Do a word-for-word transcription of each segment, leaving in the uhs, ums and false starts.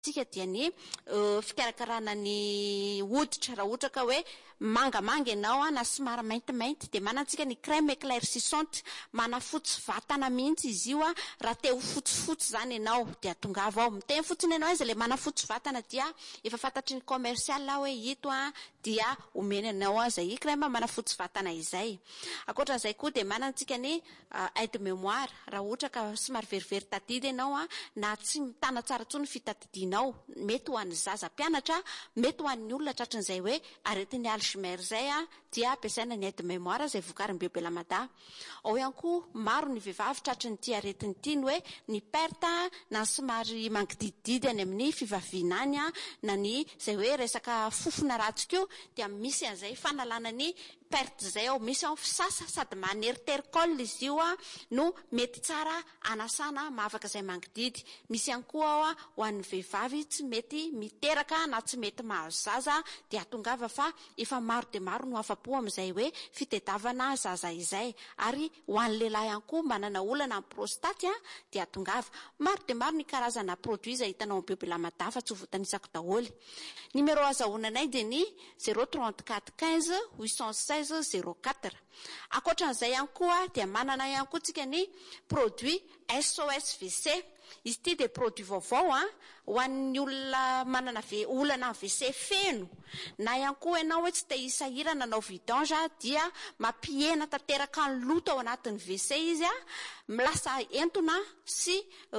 tsika dia ny fikarakarana ny hoditra raha ohatra ka hoe mangamanga ianao na somary maintimainty dia manantsika ny crème éclaircissante manafotsy vatana mihitsy izy io a raha te ho fotsifotsy zany ianao dia tongava ao miteny fotsiny ianao izy le manafotsy vatana dia efa fantatry ny commercial hoe ito a dia omena anao a zay crème manafotsy vatana izay. Ankoatran'izay koa dia manantsika ny aide mémoire raha ohatra ka somary verivery tadidy ianao a na tsy mitana tsara tsony fitadidinao mety ho an'ny zaza mpianatra mety ho an'ny olona tratran'izay hoe aretin'ny Alzheimer zay a dia ampiasaina ny aide mémoire zay vokarin'ny Biobelamada. Ao ihany koa maro ny vehivavy tratran'ny ity aretiny ity ny hoe ny perte na somary mangidididy any amin'ny fivaviana any a na ny zay hoe resaka fofona ratsika dia misy an'izay fanalana ny perte zay ao misy ao fisasa sady maneriterikol izy io a no mety tsara anasana mahavaka izay mangididy. Misy ihany koa ao a ho an'ny vehivavy tsy mety miteraka na tsy mety mahazo zaza dia tongava fa efa maro dia maro no afa-po amin'izay hoe fitediavana zaza izay. Ary ho an'ny lehilahy ihany koa manana olana amin'ny prostate a dia tongava maro dia maro ny karazana produit izay hitanao amin'ny Biobelamada fa tsy ho voatanisako daholo. Numéro azahoananay dia ny zéro trente-quatre quinze huit cent seize zéro quatre. Ankoatran'izay ihany koa dia manana ihany koa tsika ny produit S O S V C. Izy ity dia produit vaovao a ho an'ny olona manana olana V C feno na ihany koa ianao hoe tsy te hisahirana nanao vidange dia mampihena tanteraka ny loto ao anatin'ny V C izy a milasa entona sy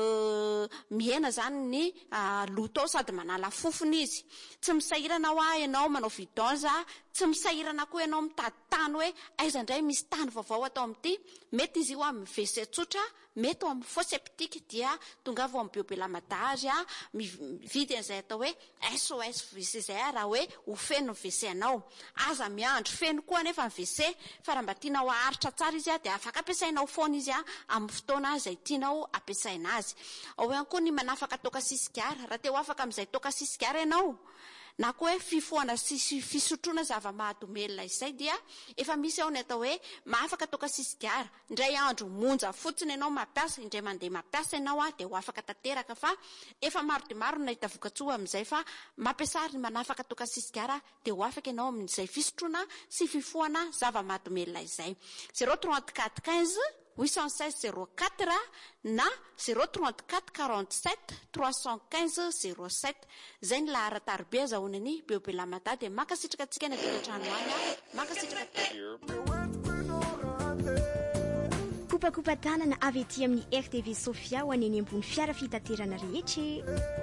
uh, mihena zany ny uh, loto sady manala fofona izy. Tsy misahirana ho ah ianao manao vidange, tsy misahirana koa ianao mitady tany hoe aiza indray misy tany vaovao atao amin'ity. Mety izy io amin'ny V C tsotra, mety amin'ny faux septique dia tongava amin'ny Biobelamada azy a mividy an'izay atao hoe S O S V C zay raha hoe ho feno V C anao. Aza miandro feno koa nefa ny V C fa raha mba tianao aharitra tsara izy a dia afaka ampiasainao foana izy a amin'ny fotoana izay tianao ampiasaina azy. Ao ihany koa ny manafaka toaka sisigara raha te ho afaka amin'izay toaka sisigara ianao na koa hoe fifohana sy fisotroana zava-mahadomelina izay dia efa misy ao ny atao hoe mahafaka toaka sisigara. Indray andro monja fotsiny ianao mampiasa, indray mandeha mampiasa ianao a dia ho afaka tanteraka fa efa maro dia maro nahita vokatsoa amin'izay fa mampiasa ny manafaka toaka sisigara dia ho afaka ianao amin'izay fisotroana sy fifohana zava-mahadomelina izay. zéro trente-quatre quinze huit cent seize zéro quatre na zéro trente-quatre quarante-sept trois cent quinze zéro sept. Zay ny laharan-tariby azahoanany Biobelamada dia mankasitraka antsika ny tokantrano any mankasitraka kopakopa tanana avy ety amin'ny R T V Sofia ho any ambony fiara fitaterana rehetra.